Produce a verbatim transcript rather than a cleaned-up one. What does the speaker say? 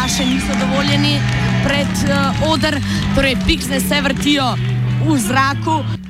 še niso dovoljeni pred uh, oder, torej piksne se vrtijo v zraku.